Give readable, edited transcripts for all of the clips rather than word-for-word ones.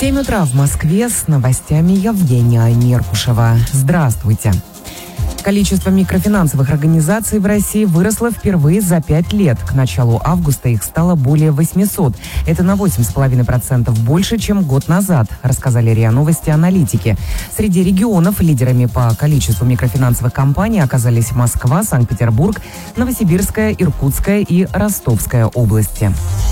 7 утра в Москве с новостями Евгения Меркушева. Здравствуйте. Количество микрофинансовых организаций в России выросло впервые за 5 лет. К началу августа их стало более 800. Это на 8,5% больше, чем год назад, рассказали РИА Новости аналитики. Среди регионов лидерами по количеству микрофинансовых компаний оказались Москва, Санкт-Петербург, Новосибирская, Иркутская и Ростовская области.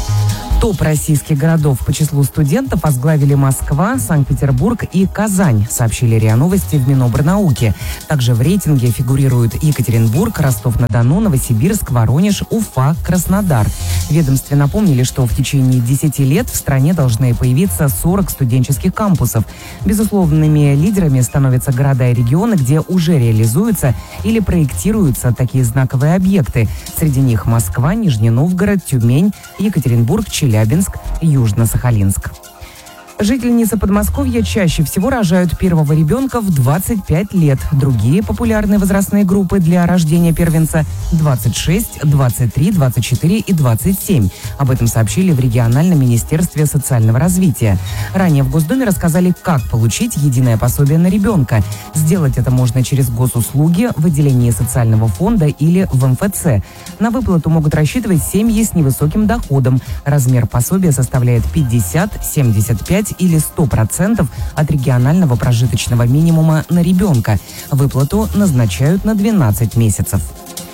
Топ российских городов по числу студентов возглавили Москва, Санкт-Петербург и Казань, сообщили РИА Новости в Минобрнауки. Также в рейтинге фигурируют Екатеринбург, Ростов-на-Дону, Новосибирск, Воронеж, Уфа, Краснодар. В ведомстве напомнили, что в течение 10 лет в стране должны появиться 40 студенческих кампусов. Безусловными лидерами становятся города и регионы, где уже реализуются или проектируются такие знаковые объекты. Среди них Москва, Нижний Новгород, Тюмень, Екатеринбург, Челябинск, Южно-Сахалинск. Жительницы Подмосковья чаще всего рожают первого ребенка в 25 лет. Другие популярные возрастные группы для рождения первенца – 26, 23, 24 и 27. Об этом сообщили в региональном министерстве социального развития. Ранее в Госдуме рассказали, как получить единое пособие на ребенка. Сделать это можно через госуслуги, в отделении социального фонда или в МФЦ. На выплату могут рассчитывать семьи с невысоким доходом. Размер пособия составляет 50, 75 или 100% от регионального прожиточного минимума на ребенка. Выплату назначают на 12 месяцев.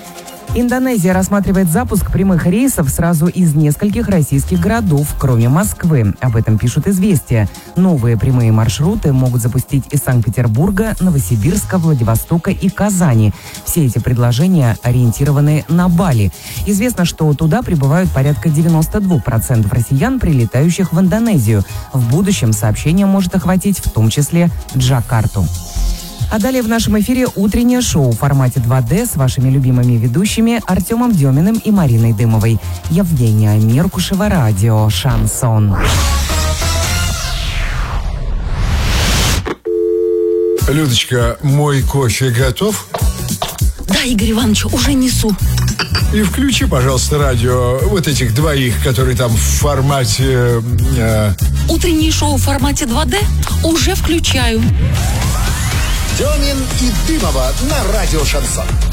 Индонезия рассматривает запуск прямых рейсов сразу из нескольких российских городов, кроме Москвы. Об этом пишут «Известия». Новые прямые маршруты могут запустить из Санкт-Петербурга, Новосибирска, Владивостока и Казани. Все эти предложения ориентированы на Бали. Известно, что туда прибывают порядка 92% россиян, прилетающих в Индонезию. В будущем сообщение может охватить в том числе Джакарту. А далее в нашем эфире утреннее шоу в формате 2D с вашими любимыми ведущими Артемом Деминым и Мариной Дымовой. Евгения Меркушева, радио «Шансон». Людочка, мой кофе готов? Да, Игорь Иванович, уже несу. И включи, пожалуйста, радио вот этих двоих, которые там в формате... Утреннее шоу в формате 2D уже включаю. Демин и Дымова на радио «Шансон».